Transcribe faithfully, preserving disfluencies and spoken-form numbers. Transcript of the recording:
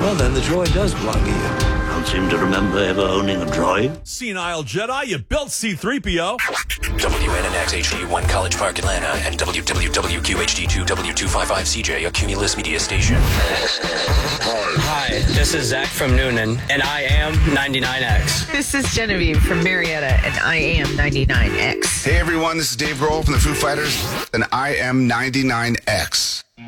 Well, then the droid does belong to you. I don't seem to remember ever owning a droid. Senile Jedi, you built C three P O. W N N X H D one College Park, Atlanta, and W W W Q H D two W two fifty-five C J, a Cumulus Media station. Hi, this is Zach from Noonan, and I am ninety-nine X. This is Genevieve from Marietta, and I am ninety-nine X. Hey everyone, this is Dave Grohl from the Foo Fighters, and I am ninety-nine X.